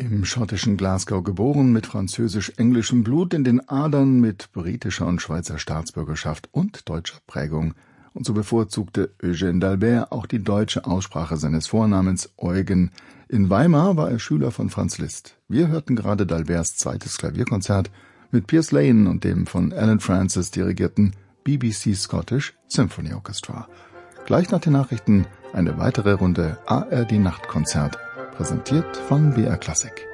Im schottischen Glasgow geboren, mit französisch-englischem Blut in den Adern, mit britischer und Schweizer Staatsbürgerschaft und deutscher Prägung. Und so bevorzugte Eugène d'Albert auch die deutsche Aussprache seines Vornamens Eugen. In Weimar war er Schüler von Franz Liszt. Wir hörten gerade d'Alberts zweites Klavierkonzert mit Piers Lane und dem von Alan Francis dirigierten BBC Scottish Symphony Orchestra. Gleich nach den Nachrichten eine weitere Runde ARD Nachtkonzert, präsentiert von BR Klassik.